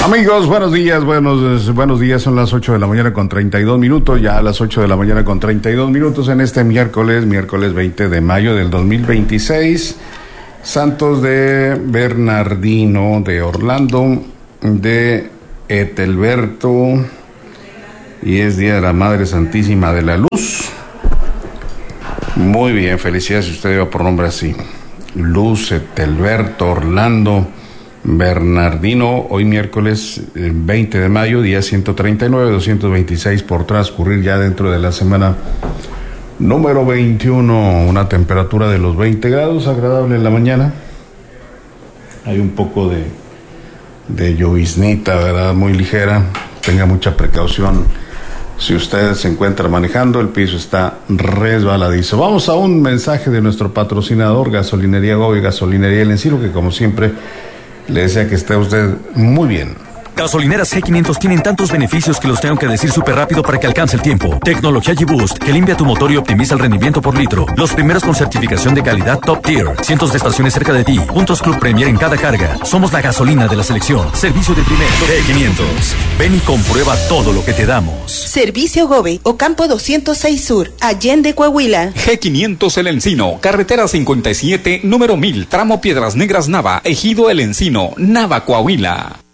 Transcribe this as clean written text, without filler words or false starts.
Amigos, buenos días, son las 8 de la mañana con 32 minutos, ya a las 8 de la mañana con 32 minutos en este miércoles 20 de mayo del 2026, santos de Bernardino, de Orlando, de Etelberto, y es Día de la Madre Santísima de la Luz. Muy bien, felicidades si usted lleva por nombre así, Luz, Etelberto, Orlando, Bernardino. Hoy miércoles 20 de mayo, día 139, 226 por transcurrir, ya dentro de la semana número 21, una temperatura de los 20 grados, agradable en la mañana. Hay un poco de lloviznita, ¿verdad? Muy ligera, tenga mucha precaución. Si usted se encuentra manejando, el piso está resbaladizo. Vamos a un mensaje de nuestro patrocinador, Gasolinería Gobi, Gasolinería El Encino, que como siempre le desea que esté usted muy bien. Gasolineras G500 tienen tantos beneficios que los tengo que decir súper rápido para que alcance el tiempo. Tecnología G-Boost, que limpia tu motor y optimiza el rendimiento por litro. Los primeros con certificación de calidad Top Tier. Cientos de estaciones cerca de ti. Puntos Club Premier en cada carga. Somos la gasolina de la selección. Servicio de primera. G500. Ven y comprueba todo lo que te damos. Servicio Gobe, Ocampo 206 Sur, Allende, Coahuila. G500 El Encino, carretera 57, número 1000, tramo Piedras Negras Nava, Ejido El Encino, Nava, Coahuila.